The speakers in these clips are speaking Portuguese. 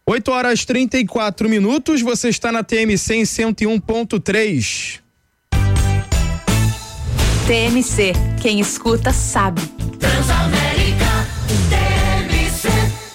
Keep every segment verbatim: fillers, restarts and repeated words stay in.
oito horas e trinta e quatro minutos, você está na T M C em cento e um ponto três. T M C, quem escuta sabe. Transamérica, T M C.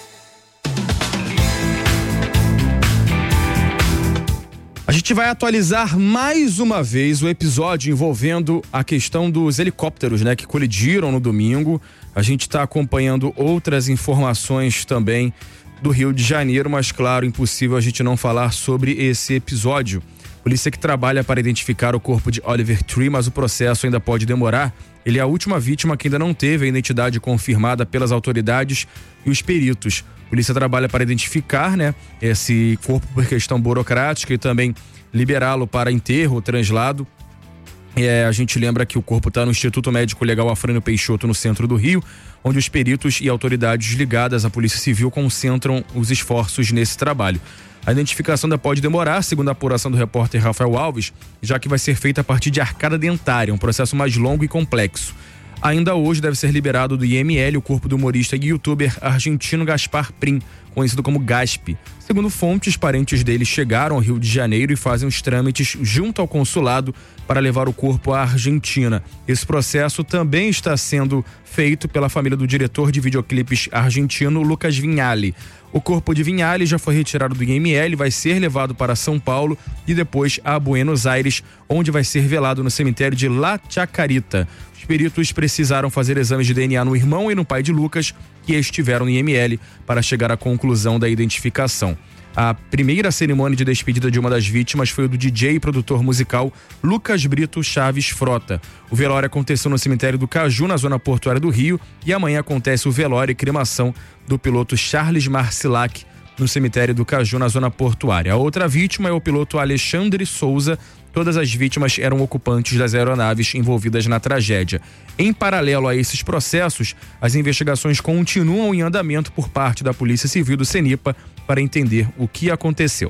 A gente vai atualizar mais uma vez o episódio envolvendo a questão dos helicópteros, né, que colidiram no domingo. A gente está acompanhando outras informações também do Rio de Janeiro, mas claro, impossível a gente não falar sobre esse episódio. Polícia que trabalha para identificar o corpo de Oliver Tree, mas o processo ainda pode demorar. Ele é a última vítima que ainda não teve a identidade confirmada pelas autoridades e os peritos. Polícia trabalha para identificar, né, esse corpo por questão burocrática e também liberá-lo para enterro, translado. É, a gente lembra que o corpo está no Instituto Médico Legal Afrânio Peixoto, no centro do Rio, onde os peritos e autoridades ligadas à Polícia Civil concentram os esforços nesse trabalho. A identificação ainda pode demorar, segundo a apuração do repórter Rafael Alves, já que vai ser feita a partir de arcada dentária, um processo mais longo e complexo. Ainda hoje deve ser liberado do I M L o corpo do humorista e youtuber argentino Gaspar Prim, conhecido como Gaspi. Segundo fontes, parentes dele chegaram ao Rio de Janeiro e fazem os trâmites junto ao consulado para levar o corpo à Argentina. Esse processo também está sendo feito pela família do diretor de videoclipes argentino Lucas Viñali. O corpo de Viñali já foi retirado do I M L, vai ser levado para São Paulo e depois a Buenos Aires, onde vai ser velado no cemitério de La Chacarita. Os peritos precisaram fazer exames de D N A no irmão e no pai de Lucas, que estiveram no I M L, para chegar à conclusão da identificação. A primeira cerimônia de despedida de uma das vítimas foi o do D J e produtor musical Lucas Brito Chaves Frota. O velório aconteceu no cemitério do Caju, na zona portuária do Rio, e amanhã acontece o velório e cremação do piloto Charles Marcilac no cemitério do Caju, na zona portuária. A outra vítima é o piloto Alexandre Souza. Todas as vítimas eram ocupantes das aeronaves envolvidas na tragédia. Em paralelo a esses processos, as investigações continuam em andamento por parte da Polícia Civil do CENIPA para entender o que aconteceu.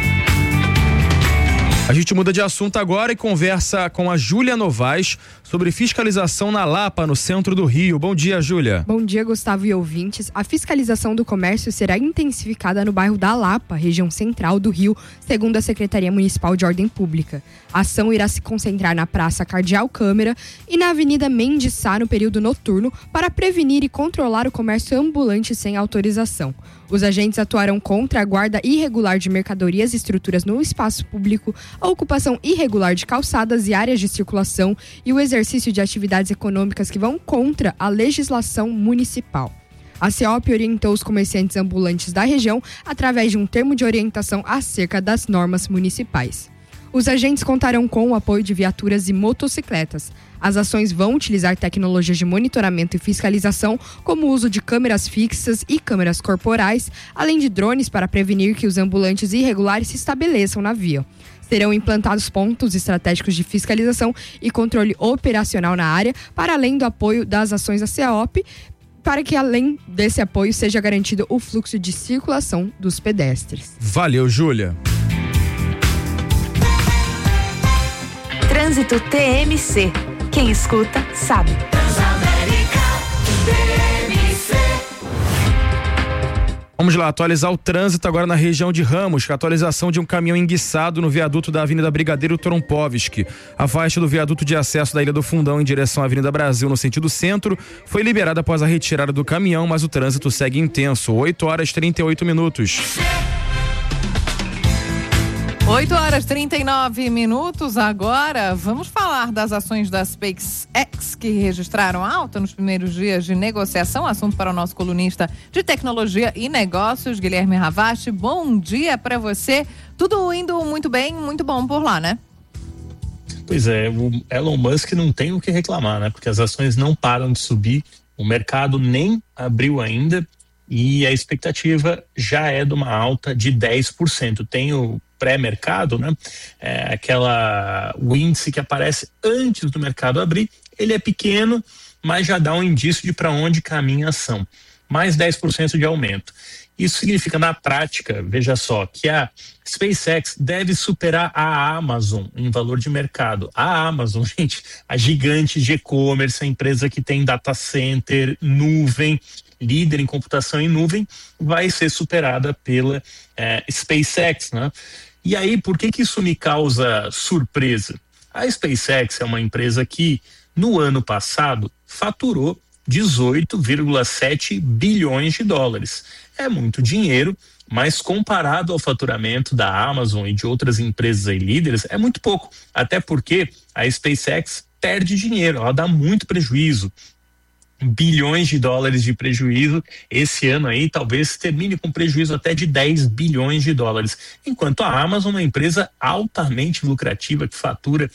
A gente muda de assunto agora e conversa com a Júlia Novaes sobre fiscalização na Lapa, no centro do Rio. Bom dia, Júlia. Bom dia, Gustavo e ouvintes. A fiscalização do comércio será intensificada no bairro da Lapa, região central do Rio, segundo a Secretaria Municipal de Ordem Pública. A ação irá se concentrar na Praça Cardeal Câmara e na Avenida Mendes Sá no período noturno para prevenir e controlar o comércio ambulante sem autorização. Os agentes atuarão contra a guarda irregular de mercadorias e estruturas no espaço público, a ocupação irregular de calçadas e áreas de circulação e o exercício de atividades econômicas que vão contra a legislação municipal. A CEOP orientou os comerciantes ambulantes da região através de um termo de orientação acerca das normas municipais. Os agentes contarão com o apoio de viaturas e motocicletas. As ações vão utilizar tecnologias de monitoramento e fiscalização, como o uso de câmeras fixas e câmeras corporais, além de drones para prevenir que os ambulantes irregulares se estabeleçam na via. Serão implantados pontos estratégicos de fiscalização e controle operacional na área, para além do apoio das ações da CEOP, para que além desse apoio seja garantido o fluxo de circulação dos pedestres. Valeu, Júlia. Trânsito T M C. Quem escuta, sabe. Transamérica, T M C. Vamos lá, atualizar o trânsito agora na região de Ramos. A atualização de um caminhão enguiçado no viaduto da Avenida Brigadeiro Trompovski. A faixa do viaduto de acesso da Ilha do Fundão em direção à Avenida Brasil, no sentido centro, foi liberada após a retirada do caminhão, mas o trânsito segue intenso. oito horas e trinta e oito minutos. oito horas e trinta e nove minutos. Agora vamos falar das ações da SpaceX que registraram alta nos primeiros dias de negociação. Assunto para o nosso colunista de tecnologia e negócios, Guilherme Ravache. Bom dia para você. Tudo indo muito bem, muito bom por lá, né? Pois é, o Elon Musk não tem o que reclamar, né? Porque as ações não param de subir, o mercado nem abriu ainda e a expectativa já é de uma alta de dez por cento. Tem o pré-mercado, né? É aquela, o índice que aparece antes do mercado abrir, ele é pequeno, mas já dá um indício de para onde caminha a ação. Mais dez por cento de aumento. Isso significa, na prática, veja só, que a SpaceX deve superar a Amazon em valor de mercado. A Amazon, gente, a gigante de e-commerce, a empresa que tem data center, nuvem, líder em computação em nuvem, vai ser superada pela é, SpaceX, né? E aí, por que que isso me causa surpresa? A SpaceX é uma empresa que, no ano passado, faturou dezoito vírgula sete bilhões de dólares. É muito dinheiro, mas comparado ao faturamento da Amazon e de outras empresas aí líderes, é muito pouco. Até porque a SpaceX perde dinheiro, ela dá muito prejuízo. Bilhões de dólares de prejuízo. Esse ano aí talvez termine com prejuízo até de dez bilhões de dólares. Enquanto a Amazon é uma empresa altamente lucrativa que fatura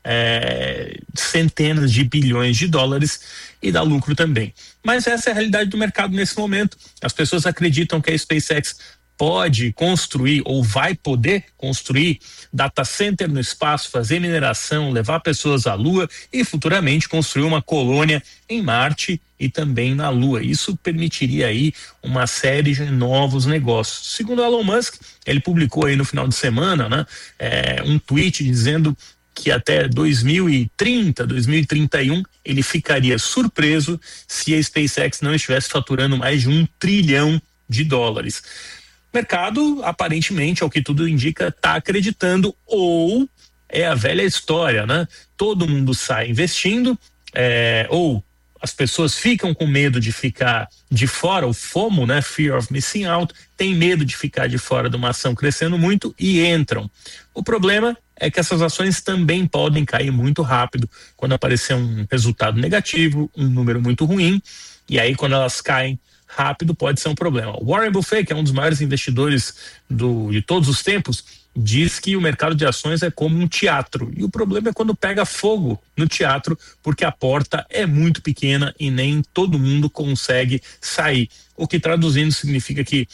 é, centenas de bilhões de dólares e dá lucro também. Mas essa é a realidade do mercado nesse momento. As pessoas acreditam que a SpaceX pode construir ou vai poder construir data center no espaço, fazer mineração, levar pessoas à Lua e futuramente construir uma colônia em Marte e também na Lua. Isso permitiria aí uma série de novos negócios. Segundo Elon Musk, ele publicou aí no final de semana, né, é, um tweet dizendo que até dois mil e trinta, dois mil e trinta e um, ele ficaria surpreso se a SpaceX não estivesse faturando mais de um trilhão de dólares. O mercado, aparentemente, ao que tudo indica, está acreditando, ou é a velha história, né? Todo mundo sai investindo, é, ou as pessoas ficam com medo de ficar de fora, o FOMO, né? Fear of Missing Out, tem medo de ficar de fora de uma ação crescendo muito e entram. O problema é que essas ações também podem cair muito rápido quando aparecer um resultado negativo, um número muito ruim, e aí quando elas caem rápido pode ser um problema. O Warren Buffett, que é um dos maiores investidores do, de todos os tempos, diz que o mercado de ações é como um teatro. E o problema é quando pega fogo no teatro, porque a porta é muito pequena e nem todo mundo consegue sair. O que traduzindo significa que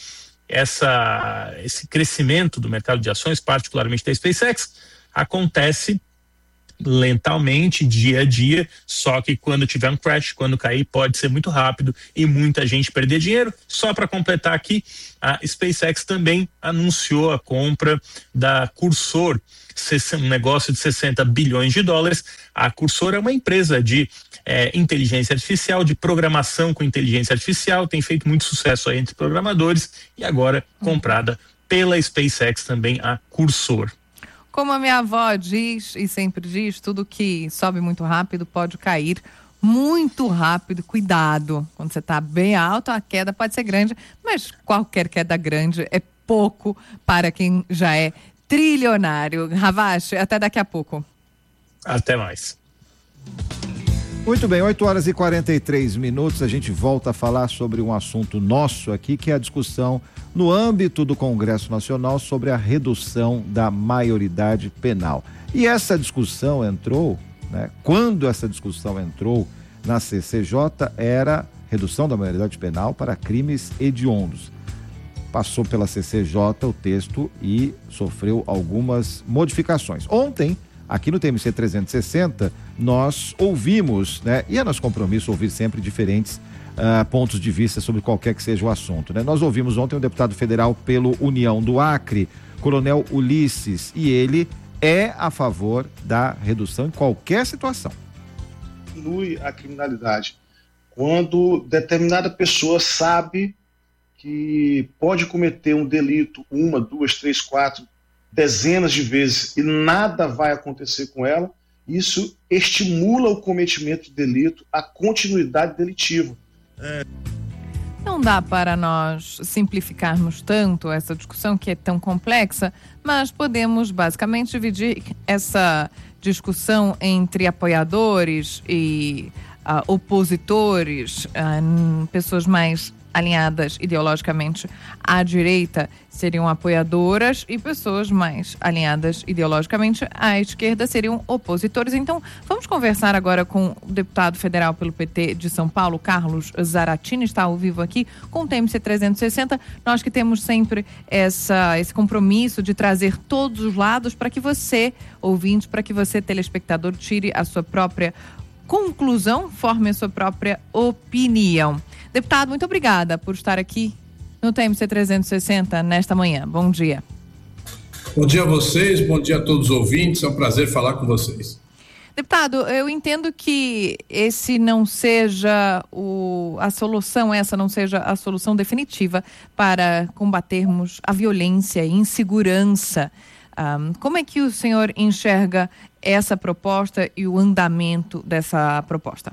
essa, esse crescimento do mercado de ações, particularmente da SpaceX, acontece lentamente, dia a dia, só que quando tiver um crash, quando cair, pode ser muito rápido e muita gente perder dinheiro. Só para completar aqui, a SpaceX também anunciou a compra da Cursor, um negócio de sessenta bilhões de dólares. A Cursor é uma empresa de é, inteligência artificial, de programação com inteligência artificial, tem feito muito sucesso aí entre programadores e agora comprada pela SpaceX também a Cursor. Como a minha avó diz e sempre diz, tudo que sobe muito rápido pode cair muito rápido. Cuidado, quando você está bem alto, a queda pode ser grande, mas qualquer queda grande é pouco para quem já é trilionário. Ravache, até daqui a pouco. Até mais. Muito bem, oito horas e quarenta e três minutos, a gente volta a falar sobre um assunto nosso aqui, que é a discussão no âmbito do Congresso Nacional sobre a redução da maioridade penal. E essa discussão entrou, né, quando essa discussão entrou na C C J, era redução da maioridade penal para crimes hediondos. Passou pela C C J o texto e sofreu algumas modificações. Ontem, aqui no T M C trezentos e sessenta, nós ouvimos, né? E é nosso compromisso ouvir sempre diferentes uh, pontos de vista sobre qualquer que seja o assunto, né? Nós ouvimos ontem o deputado federal pelo União do Acre, Coronel Ulisses, e ele é a favor da redução em qualquer situação. Diminui a criminalidade. Quando determinada pessoa sabe que pode cometer um delito uma, duas, três, quatro, dezenas de vezes e nada vai acontecer com ela, isso estimula o cometimento de delito, a continuidade delitiva. É. Não dá para nós simplificarmos tanto essa discussão que é tão complexa, mas podemos basicamente dividir essa discussão entre apoiadores e uh, opositores, uh, pessoas mais alinhadas ideologicamente à direita seriam apoiadoras e pessoas mais alinhadas ideologicamente à esquerda seriam opositores. Então, vamos conversar agora com o deputado federal pelo P T de São Paulo, Carlos Zaratini, está ao vivo aqui com o T M C trezentos e sessenta. Nós que temos sempre essa, esse compromisso de trazer todos os lados para que você, ouvinte, para que você, telespectador, tire a sua própria conclusão, forme a sua própria opinião. Deputado, muito obrigada por estar aqui no T M C trezentos e sessenta nesta manhã. Bom dia. Bom dia a vocês, bom dia a todos os ouvintes, é um prazer falar com vocês. Deputado, eu entendo que esse não seja o, a solução, essa não seja a solução definitiva para combatermos a violência e insegurança. Um, como é que o senhor enxerga essa proposta e o andamento dessa proposta?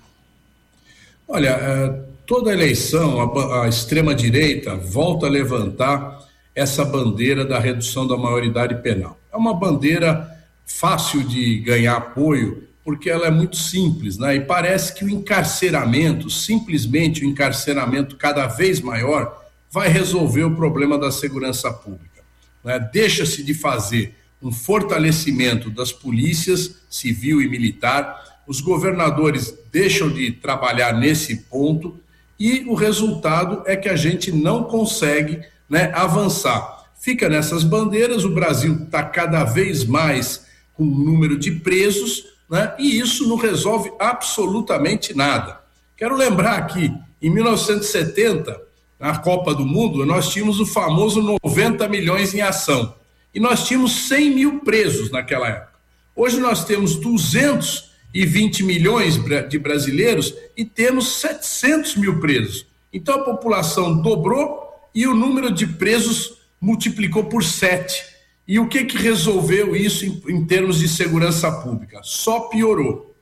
Olha, toda eleição, a, a extrema-direita volta a levantar essa bandeira da redução da maioridade penal. É uma bandeira fácil de ganhar apoio, porque ela é muito simples, né? E parece que o encarceramento, simplesmente o encarceramento cada vez maior, vai resolver o problema da segurança pública, né? Deixa-se de fazer um fortalecimento das polícias civil e militar, os governadores deixam de trabalhar nesse ponto e o resultado é que a gente não consegue, né, avançar. Fica nessas bandeiras, o Brasil está cada vez mais com um número de presos, né, e isso não resolve absolutamente nada. Quero lembrar que em mil novecentos e setenta, na Copa do Mundo, nós tínhamos o famoso noventa milhões em ação e nós tínhamos cem mil presos naquela época. Hoje nós temos duzentos e vinte milhões de brasileiros e temos setecentos mil presos. Então a população dobrou e o número de presos multiplicou por sete. E o que que resolveu isso em, em termos de segurança pública? Só piorou.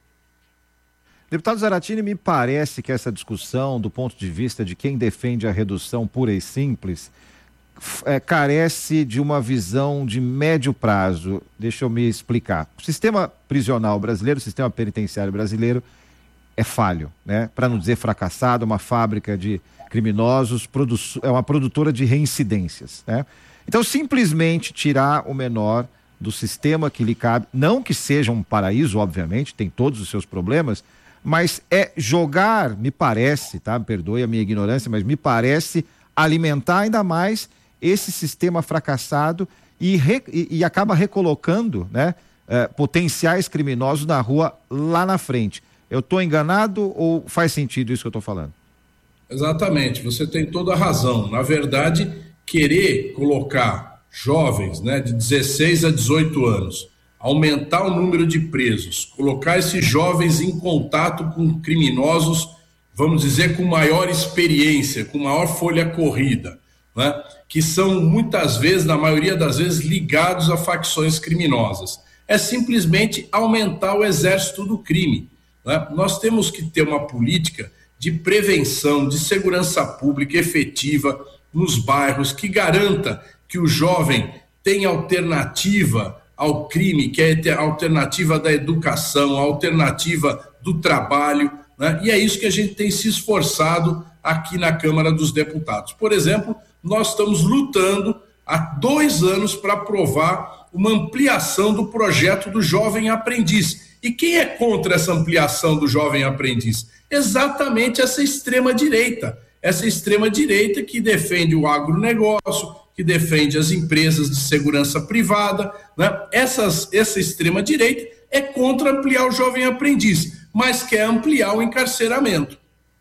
Deputado Zaratini, me parece que essa discussão, do ponto de vista de quem defende a redução pura e simples, é, carece de uma visão de médio prazo. Deixa eu me explicar. O sistema prisional brasileiro, o sistema penitenciário brasileiro é falho, né? Para não dizer fracassado, uma fábrica de criminosos, produ- é uma produtora de reincidências, né? Então, simplesmente tirar o menor do sistema que lhe cabe, não que seja um paraíso, obviamente, tem todos os seus problemas, mas é jogar, me parece, tá? Perdoe a minha ignorância, mas me parece alimentar ainda mais esse sistema fracassado e, re, e, e acaba recolocando, né, eh, potenciais criminosos na rua lá na frente. Eu estou enganado ou faz sentido isso que eu estou falando? Exatamente, você tem toda a razão. Na verdade, querer colocar jovens, né, de dezesseis a dezoito anos, aumentar o número de presos, colocar esses jovens em contato com criminosos, vamos dizer, com maior experiência, com maior folha corrida, né, que são muitas vezes, na maioria das vezes, ligados a facções criminosas. É simplesmente aumentar o exército do crime, né? Nós temos que ter uma política de prevenção, de segurança pública efetiva nos bairros, que garanta que o jovem tenha alternativa ao crime, que é a alternativa da educação, a alternativa do trabalho, né? E é isso que a gente tem se esforçado aqui na Câmara dos Deputados. Por exemplo, nós estamos lutando há dois anos para aprovar uma ampliação do projeto do Jovem Aprendiz. E quem é contra essa ampliação do Jovem Aprendiz? Exatamente essa extrema-direita. Essa extrema-direita que defende o agronegócio, que defende as empresas de segurança privada, né? Essas, essa extrema-direita é contra ampliar o Jovem Aprendiz, mas quer ampliar o encarceramento.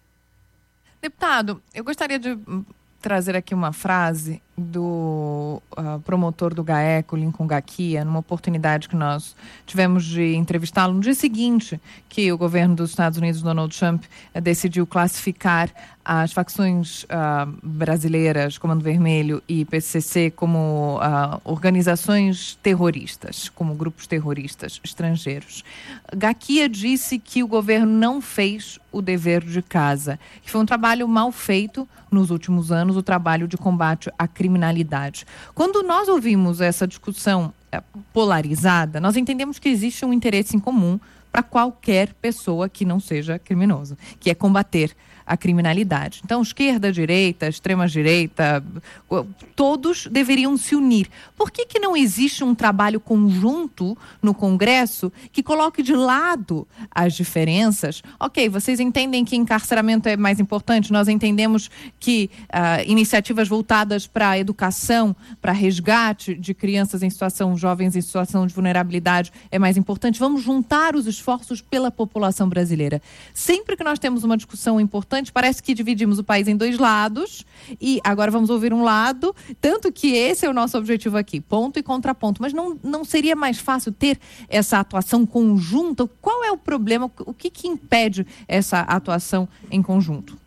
Deputado, eu gostaria de trazer aqui uma frase do uh, promotor do GAECO, Lincoln Gaquia, numa oportunidade que nós tivemos de entrevistá-lo no dia seguinte que o governo dos Estados Unidos, Donald Trump, uh, decidiu classificar as facções uh, brasileiras, Comando Vermelho e P C C, como uh, organizações terroristas, como grupos terroristas estrangeiros. Gaquia disse que o governo não fez o dever de casa, que foi um trabalho mal feito nos últimos anos, o trabalho de combate à criminalidade. Quando nós ouvimos essa discussão polarizada, nós entendemos que existe um interesse em comum para qualquer pessoa que não seja criminoso, que é combater a criminalidade. Então, esquerda, direita, extrema-direita, todos deveriam se unir. Por que que não existe um trabalho conjunto no Congresso que coloque de lado as diferenças? Ok, vocês entendem que encarceramento é mais importante, nós entendemos que uh, iniciativas voltadas para a educação, para resgate de crianças em situação, jovens em situação de vulnerabilidade é mais importante. Vamos juntar os esforços pela população brasileira. Sempre que nós temos uma discussão importante, importante. Parece que dividimos o país em dois lados e agora vamos ouvir um lado, tanto que esse é o nosso objetivo aqui, ponto e contraponto. Mas não, não seria mais fácil ter essa atuação conjunta? Qual é o problema? O que, que impede essa atuação em conjunto?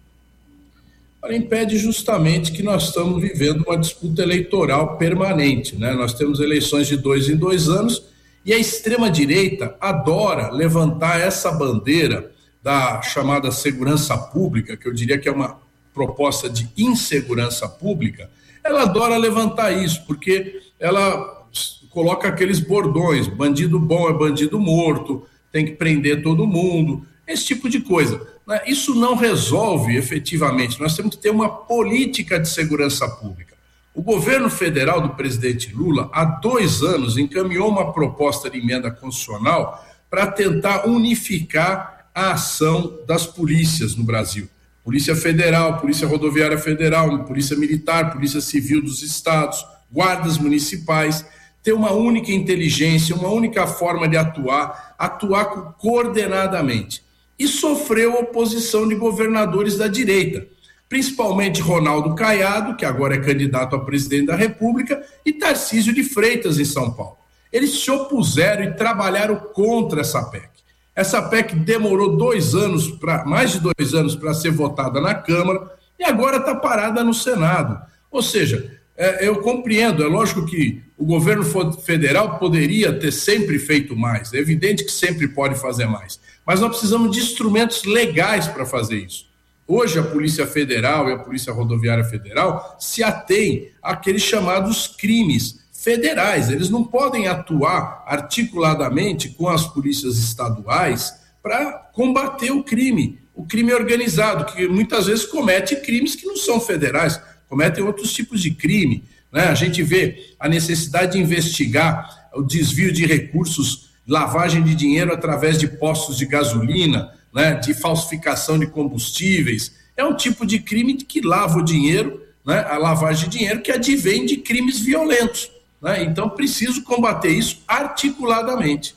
Ela impede justamente que nós estamos vivendo uma disputa eleitoral permanente, né? Nós temos eleições de dois em dois anos e a extrema-direita adora levantar essa bandeira da chamada segurança pública, que eu diria que é uma proposta de insegurança pública. Ela adora levantar isso, porque ela coloca aqueles bordões, bandido bom é bandido morto, tem que prender todo mundo, esse tipo de coisa. Isso não resolve efetivamente, nós temos que ter uma política de segurança pública. O governo federal do presidente Lula, há dois anos, encaminhou uma proposta de emenda constitucional para tentar unificar a ação das polícias no Brasil. Polícia Federal, Polícia Rodoviária Federal, Polícia Militar, Polícia Civil dos Estados, guardas municipais, ter uma única inteligência, uma única forma de atuar, atuar coordenadamente. E sofreu oposição de governadores da direita, principalmente Ronaldo Caiado, que agora é candidato a presidente da República, e Tarcísio de Freitas, em São Paulo. Eles se opuseram e trabalharam contra essa P E C. Essa P E C demorou dois anos, pra, mais de dois anos, para ser votada na Câmara, e agora está parada no Senado. Ou seja, é, eu compreendo, é lógico que o governo federal poderia ter sempre feito mais, é evidente que sempre pode fazer mais, mas nós precisamos de instrumentos legais para fazer isso. Hoje a Polícia Federal e a Polícia Rodoviária Federal se atêm àqueles chamados crimes federais, eles não podem atuar articuladamente com as polícias estaduais para combater o crime, o crime organizado, que muitas vezes comete crimes que não são federais, cometem outros tipos de crime, né? A gente vê a necessidade de investigar o desvio de recursos, lavagem de dinheiro através de postos de gasolina, né? De falsificação de combustíveis, é um tipo de crime que lava o dinheiro, né? A lavagem de dinheiro que advém de crimes violentos, né? Então preciso combater isso articuladamente.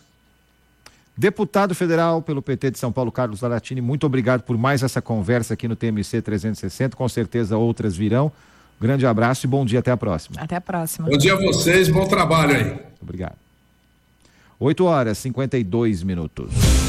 Deputado federal pelo P T de São Paulo, Carlos Zaratini, muito obrigado por mais essa conversa aqui no T M C trezentos e sessenta, com certeza outras virão. Grande abraço e bom dia, até a próxima. Até a próxima. Bom dia a vocês, bom trabalho aí. Muito obrigado. oito horas e cinquenta e dois minutos.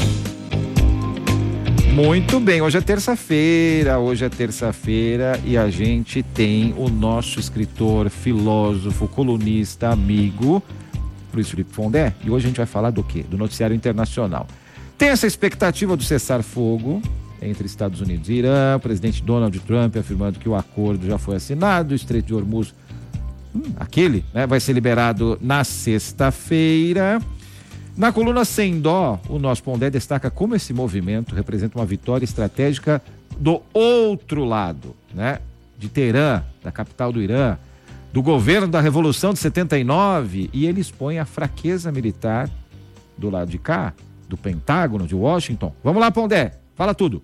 Muito bem, hoje é terça-feira, hoje é terça-feira e a gente tem o nosso escritor, filósofo, colunista, amigo, Luiz Felipe Fondé, e hoje a gente vai falar do quê? Do noticiário internacional. Tem essa expectativa do cessar-fogo entre Estados Unidos e Irã, o presidente Donald Trump afirmando que o acordo já foi assinado, o Estreito de Hormuz, hum, aquele, né, vai ser liberado na sexta-feira. Na coluna Sem Dó, o nosso Pondé destaca como esse movimento representa uma vitória estratégica do outro lado, né, de Teherã, da capital do Irã, do governo da Revolução de setenta e nove, e ele expõe a fraqueza militar do lado de cá, do Pentágono, de Washington. Vamos lá, Pondé, fala tudo.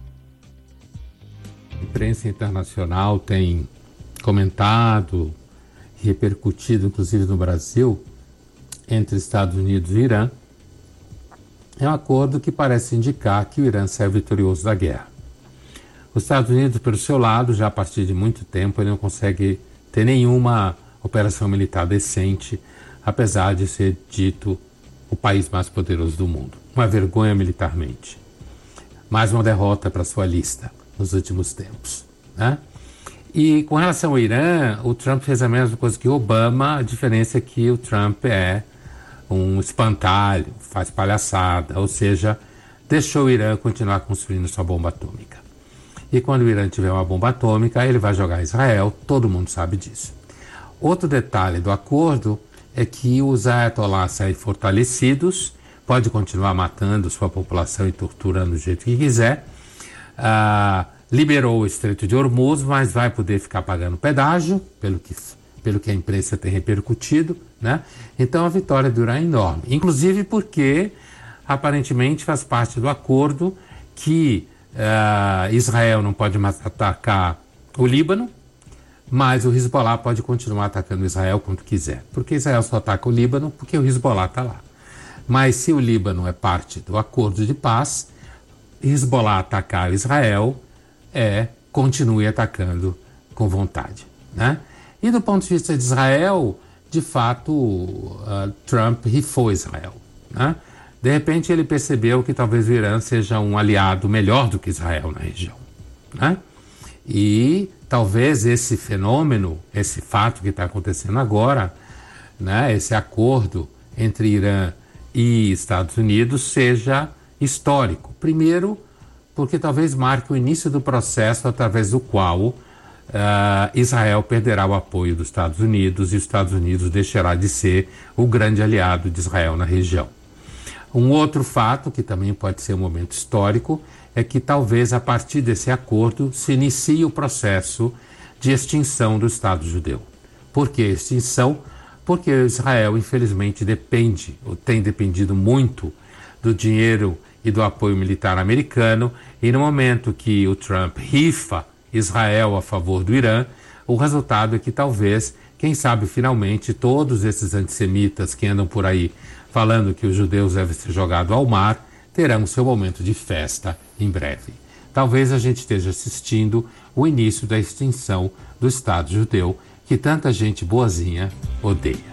A imprensa internacional tem comentado e repercutido, inclusive no Brasil, entre Estados Unidos e Irã. É um acordo que parece indicar que o Irã sai vitorioso da guerra. Os Estados Unidos, pelo seu lado, já a partir de muito tempo, ele não consegue ter nenhuma operação militar decente, apesar de ser dito o país mais poderoso do mundo. Uma vergonha militarmente. Mais uma derrota para sua lista nos últimos tempos, né? E com relação ao Irã, o Trump fez a mesma coisa que o Obama, a diferença é que o Trump é um espantalho, faz palhaçada, ou seja, deixou o Irã continuar construindo sua bomba atômica. E quando o Irã tiver uma bomba atômica, ele vai jogar Israel, todo mundo sabe disso. Outro detalhe do acordo é que os ayatollahs saem fortalecidos, pode continuar matando sua população e torturando do jeito que quiser, ah, liberou o Estreito de Hormuz, mas vai poder ficar pagando pedágio, pelo que, pelo que a imprensa tem repercutido, né? Então a vitória do Irã é enorme, inclusive porque aparentemente faz parte do acordo que Uh, Israel não pode mais atacar o Líbano, mas o Hezbollah pode continuar atacando Israel quando quiser, porque Israel só ataca o Líbano porque o Hezbollah está lá. Mas se o Líbano é parte do acordo de paz, Hezbollah atacar Israel, é continue atacando com vontade, né? E do ponto de vista de Israel, de fato, uh, Trump rifou Israel, né? De repente ele percebeu que talvez o Irã seja um aliado melhor do que Israel na região, né? E talvez esse fenômeno, esse fato que está acontecendo agora, né, esse acordo entre Irã e Estados Unidos seja histórico. Primeiro, porque talvez marque o início do processo através do qual Uh, Israel perderá o apoio dos Estados Unidos e os Estados Unidos deixará de ser o grande aliado de Israel na região. Um outro fato, que também pode ser um momento histórico, é que talvez a partir desse acordo se inicie o processo de extinção do Estado judeu. Por que extinção? Porque Israel, infelizmente, depende, ou tem dependido muito do dinheiro e do apoio militar americano, e no momento que o Trump rifa Israel a favor do Irã, o resultado é que talvez, quem sabe finalmente, todos esses antissemitas que andam por aí falando que os judeus devem ser jogados ao mar, terão seu momento de festa em breve. Talvez a gente esteja assistindo o início da extinção do Estado judeu, que tanta gente boazinha odeia.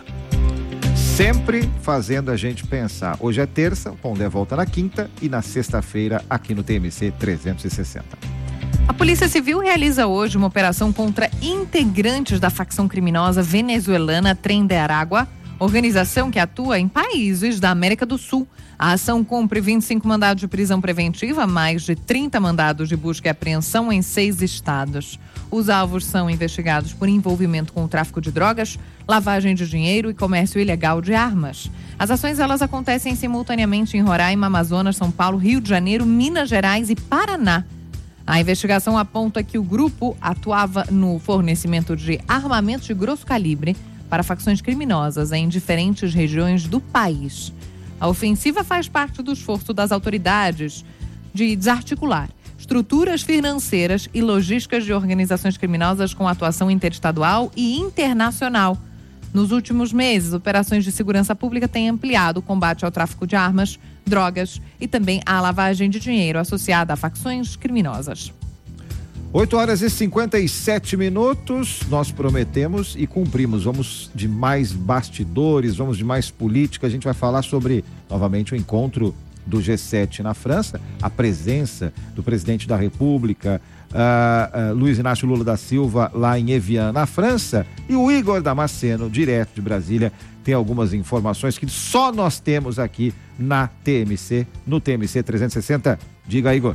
Sempre fazendo a gente pensar. Hoje é terça, o Pondé volta na quinta e na sexta-feira aqui no T M C trezentos e sessenta. A Polícia Civil realiza hoje uma operação contra integrantes da facção criminosa venezuelana Tren de Aragua, organização que atua em países da América do Sul. A ação cumpre vinte e cinco mandados de prisão preventiva, mais de trinta mandados de busca e apreensão em seis estados. Os alvos são investigados por envolvimento com o tráfico de drogas, lavagem de dinheiro e comércio ilegal de armas. As ações elas acontecem simultaneamente em Roraima, Amazonas, São Paulo, Rio de Janeiro, Minas Gerais e Paraná. A investigação aponta que o grupo atuava no fornecimento de armamentos de grosso calibre para facções criminosas em diferentes regiões do país. A ofensiva faz parte do esforço das autoridades de desarticular estruturas financeiras e logísticas de organizações criminosas com atuação interestadual e internacional. Nos últimos meses, operações de segurança pública têm ampliado o combate ao tráfico de armas, drogas e também à lavagem de dinheiro associada a facções criminosas. oito horas e cinquenta e sete minutos, nós prometemos e cumprimos. Vamos de mais bastidores, vamos de mais política. A gente vai falar sobre, novamente, o encontro do G sete na França, a presença do presidente da República, uh, uh, Luiz Inácio Lula da Silva, lá em Evian, na França, e o Igor Damasceno, direto de Brasília, tem algumas informações que só nós temos aqui na T M C, no T M C trezentos e sessenta. Diga, Igor.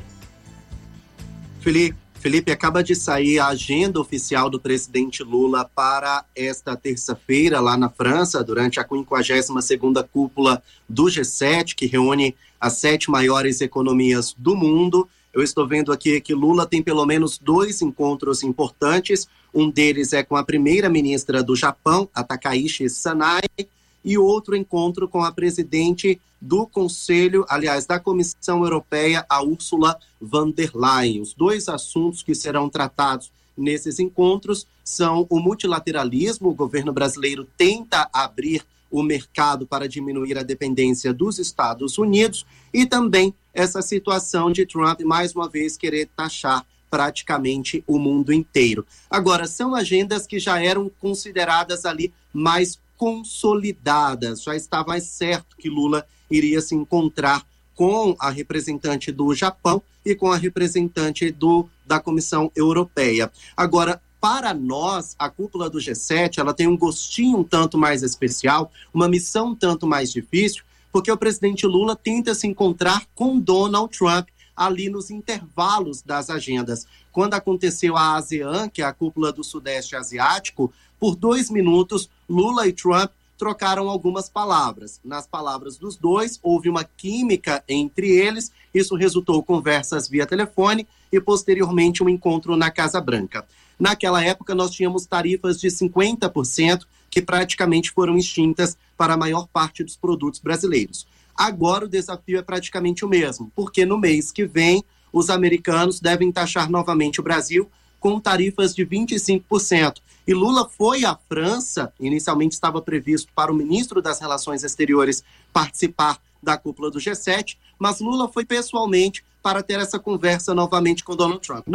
Felipe, Felipe, acaba de sair a agenda oficial do presidente Lula para esta terça-feira lá na França, durante a quinquagésima segunda cúpula do G sete, que reúne as sete maiores economias do mundo. Eu estou vendo aqui que Lula tem pelo menos dois encontros importantes. Um deles é com a primeira-ministra do Japão, a Takaishi Sanai, e outro encontro com a presidente do Conselho, aliás, da Comissão Europeia, a Ursula von der Leyen. Os dois assuntos que serão tratados nesses encontros são o multilateralismo. O governo brasileiro tenta abrir o mercado para diminuir a dependência dos Estados Unidos e também essa situação de Trump, mais uma vez, querer taxar praticamente o mundo inteiro. Agora, são agendas que já eram consideradas ali mais consolidadas, já está mais certo que Lula iria se encontrar com a representante do Japão e com a representante do, da Comissão Europeia. Agora, para nós, a cúpula do G sete, ela tem um gostinho um tanto mais especial, uma missão um tanto mais difícil, porque o presidente Lula tenta se encontrar com Donald Trump ali nos intervalos das agendas. Quando aconteceu a ASEAN, que é a cúpula do Sudeste Asiático, por dois minutos, Lula e Trump trocaram algumas palavras. Nas palavras dos dois, houve uma química entre eles, isso resultou em conversas via telefone e, posteriormente, um encontro na Casa Branca. Naquela época, nós tínhamos tarifas de cinquenta por cento que praticamente foram extintas para a maior parte dos produtos brasileiros. Agora o desafio é praticamente o mesmo, porque no mês que vem, os americanos devem taxar novamente o Brasil com tarifas de vinte e cinco por cento. E Lula foi à França, inicialmente estava previsto para o ministro das Relações Exteriores participar da cúpula do G sete, mas Lula foi pessoalmente para ter essa conversa novamente com Donald Trump. Não tem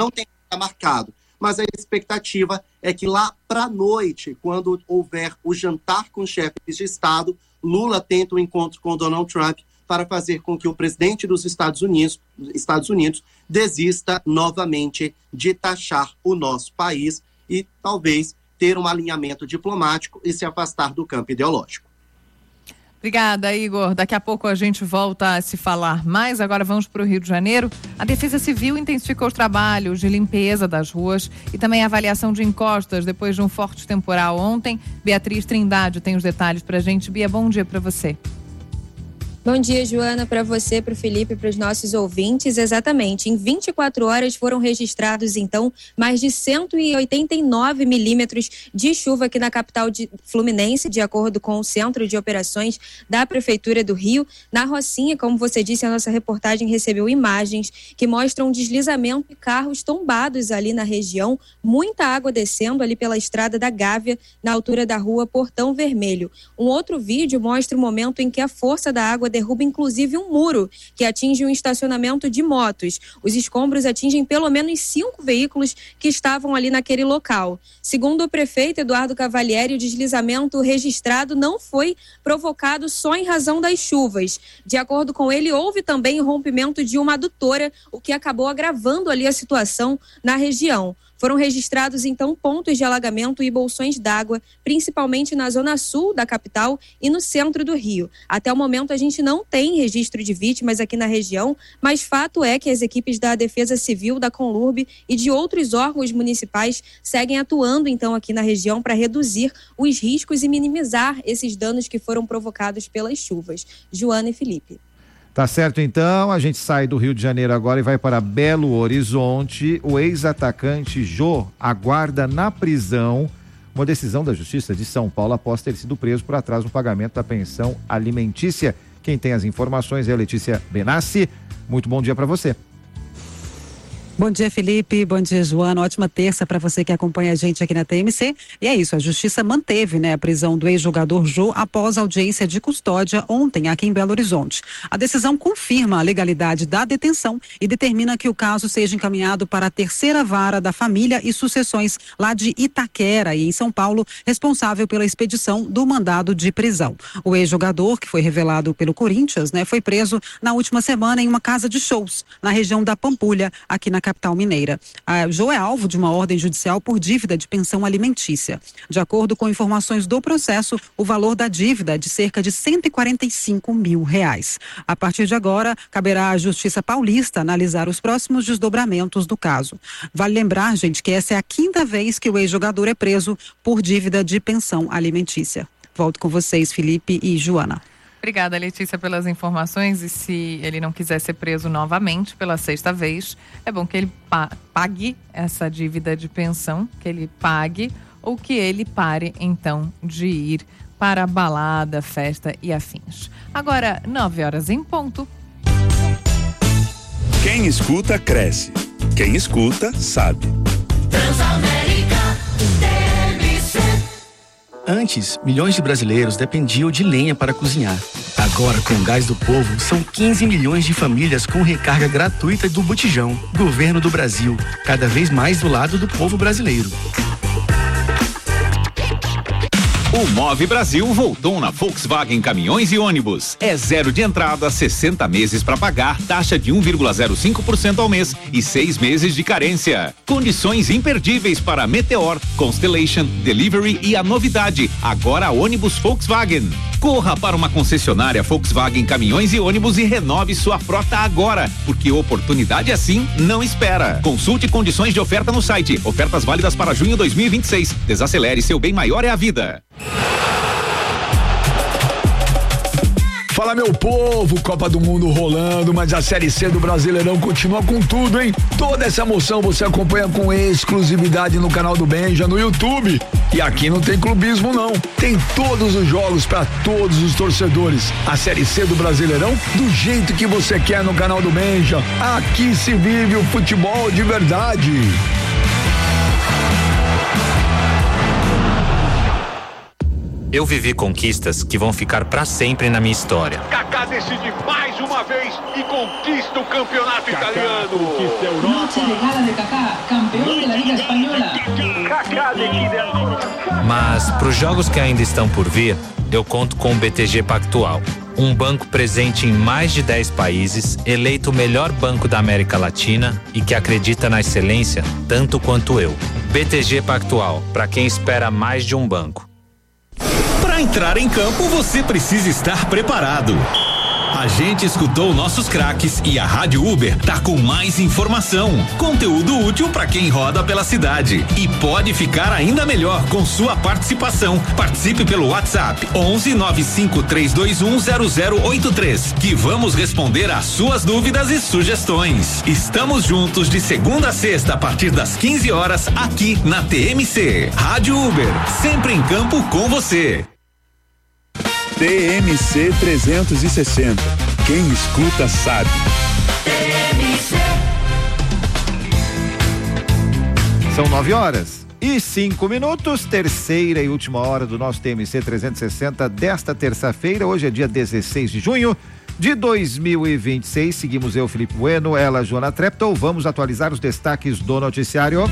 marcado. Mas a expectativa é que lá para a noite, quando houver o jantar com chefes de Estado, Lula tenta um encontro com Donald Trump para fazer com que o presidente dos Estados Unidos, Estados Unidos desista novamente de taxar o nosso país e talvez ter um alinhamento diplomático e se afastar do campo ideológico. Obrigada, Igor. Daqui a pouco a gente volta a se falar mais. Agora vamos para o Rio de Janeiro. A Defesa Civil intensificou os trabalhos de limpeza das ruas e também a avaliação de encostas depois de um forte temporal ontem. Beatriz Trindade tem os detalhes para a gente. Bia, bom dia para você. Bom dia, Joana, para você, para o Felipe e para os nossos ouvintes. Exatamente, em vinte e quatro horas foram registrados, então, mais de cento e oitenta e nove milímetros de chuva aqui na capital de Fluminense, de acordo com o Centro de Operações da Prefeitura do Rio. Na Rocinha, como você disse, a nossa reportagem recebeu imagens que mostram deslizamento e carros tombados ali na região, muita água descendo ali pela estrada da Gávea, na altura da rua Portão Vermelho. Um outro vídeo mostra o momento em que a força da água derruba inclusive um muro que atinge um estacionamento de motos. Os escombros atingem pelo menos cinco veículos que estavam ali naquele local. Segundo o prefeito Eduardo Cavalieri, o deslizamento registrado não foi provocado só em razão das chuvas. De acordo com ele, houve também rompimento de uma adutora, o que acabou agravando ali a situação na região. Foram registrados, então, pontos de alagamento e bolsões d'água, principalmente na zona sul da capital e no centro do Rio. Até o momento, a gente não tem registro de vítimas aqui na região, mas fato é que as equipes da Defesa Civil, da Conlurb e de outros órgãos municipais seguem atuando, então, aqui na região para reduzir os riscos e minimizar esses danos que foram provocados pelas chuvas. Joana e Felipe. Tá certo, então, a gente sai do Rio de Janeiro agora e vai para Belo Horizonte. O ex-atacante Jô aguarda na prisão uma decisão da Justiça de São Paulo após ter sido preso por atraso no pagamento da pensão alimentícia. Quem tem as informações é a Letícia Benassi. Muito bom dia para você. Bom dia, Felipe. Bom dia, Joana. Ótima terça para você que acompanha a gente aqui na T M C. E é isso, a Justiça manteve, né, a prisão do ex-jogador Jô após a audiência de custódia ontem aqui em Belo Horizonte. A decisão confirma a legalidade da detenção e determina que o caso seja encaminhado para a terceira vara da família e sucessões lá de Itaquera e em São Paulo, responsável pela expedição do mandado de prisão. O ex-jogador, que foi revelado pelo Corinthians, né, foi preso na última semana em uma casa de shows na região da Pampulha, aqui na capital mineira. A Jô é alvo de uma ordem judicial por dívida de pensão alimentícia. De acordo com informações do processo, o valor da dívida é de cerca de cento e quarenta e cinco mil reais. A partir de agora, caberá à Justiça Paulista analisar os próximos desdobramentos do caso. Vale lembrar, gente, que essa é a quinta vez que o ex-jogador é preso por dívida de pensão alimentícia. Volto com vocês, Felipe e Joana. Obrigada, Letícia, pelas informações. E se ele não quiser ser preso novamente pela sexta vez, é bom que ele pa- pague essa dívida de pensão, que ele pague, ou que ele pare, então, de ir para a balada, festa e afins. Agora, nove horas em ponto. Quem escuta, cresce. Quem escuta, sabe. Transamérica T M C. Antes, milhões de brasileiros dependiam de lenha para cozinhar. Agora, com o Gás do Povo, são quinze milhões de famílias com recarga gratuita do botijão. Governo do Brasil, cada vez mais do lado do povo brasileiro. O Move Brasil voltou na Volkswagen Caminhões e Ônibus. É zero de entrada, sessenta meses para pagar, taxa de um vírgula zero cinco por cento ao mês e seis meses de carência. Condições imperdíveis para Meteor, Constellation, Delivery e a novidade, agora a ônibus Volkswagen. Corra para uma concessionária Volkswagen Caminhões e Ônibus e renove sua frota agora, porque oportunidade assim não espera. Consulte condições de oferta no site. Ofertas válidas para junho dois mil e vinte e seis. Desacelere, seu bem maior é a vida. Fala, meu povo, Copa do Mundo rolando, mas a Série C do Brasileirão continua com tudo, hein? Toda essa emoção você acompanha com exclusividade no canal do Benja, no YouTube. E aqui não tem clubismo, não. Tem todos os jogos para todos os torcedores. A Série C do Brasileirão do jeito que você quer no canal do Benja. Aqui se vive o futebol de verdade. Eu vivi conquistas que vão ficar para sempre na minha história. Kaká decide mais uma vez e conquista o campeonato Kaká italiano. Conquista a Europa. Noche de gala de Kaká, campeão da Liga Espanhola. Kaká decide a... Mas para os jogos que ainda estão por vir, eu conto com o B T G Pactual, um banco presente em mais de dez países, eleito o melhor banco da América Latina e que acredita na excelência tanto quanto eu. B T G Pactual, para quem espera mais de um banco. Para entrar em campo, você precisa estar preparado. A gente escutou nossos craques e a Rádio Uber tá com mais informação, conteúdo útil para quem roda pela cidade e pode ficar ainda melhor com sua participação. Participe pelo WhatsApp onze nove cinco três dois um zero zero oito três, que vamos responder às suas dúvidas e sugestões. Estamos juntos de segunda a sexta a partir das quinze horas aqui na T M C. Rádio Uber, sempre em campo com você. T M C trezentos e sessenta. Quem escuta sabe. São nove horas e cinco minutos, terceira e última hora do nosso T M C trezentos e sessenta desta terça-feira. Hoje é dia dezesseis de junho de dois mil e vinte e seis. Seguimos eu, Felipe Bueno, ela, Joana Treptow. Vamos atualizar os destaques do noticiário.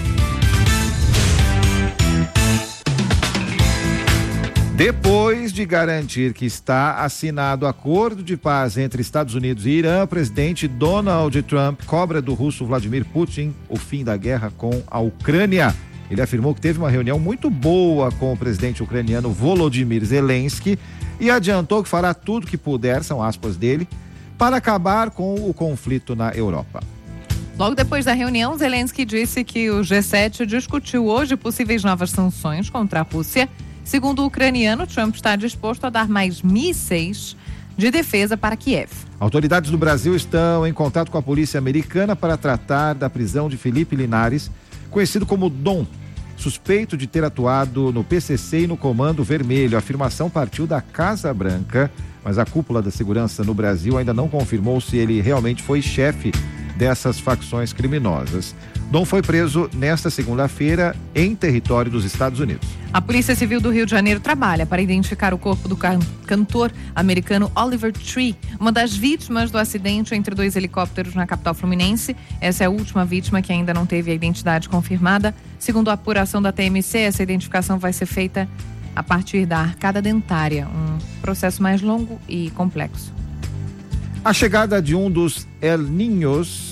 Depois de garantir que está assinado acordo de paz entre Estados Unidos e Irã, o presidente Donald Trump cobra do russo Vladimir Putin o fim da guerra com a Ucrânia. Ele afirmou que teve uma reunião muito boa com o presidente ucraniano Volodymyr Zelensky e adiantou que fará tudo que puder, são aspas dele, para acabar com o conflito na Europa. Logo depois da reunião, Zelensky disse que o G sete discutiu hoje possíveis novas sanções contra a Rússia. Segundo o ucraniano, Trump está disposto a dar mais mísseis de defesa para Kiev. Autoridades do Brasil estão em contato com a polícia americana para tratar da prisão de Felipe Linares, conhecido como Dom, suspeito de ter atuado no P C C e no Comando Vermelho. A afirmação partiu da Casa Branca, mas a cúpula da segurança no Brasil ainda não confirmou se ele realmente foi chefe dessas facções criminosas. Dom foi preso nesta segunda-feira em território dos Estados Unidos. A Polícia Civil do Rio de Janeiro trabalha para identificar o corpo do can- cantor americano Oliver Tree, uma das vítimas do acidente entre dois helicópteros na capital fluminense. Essa é a última vítima que ainda não teve a identidade confirmada. Segundo a apuração da T M C, essa identificação vai ser feita a partir da arcada dentária, um processo mais longo e complexo. A chegada de um dos El Niños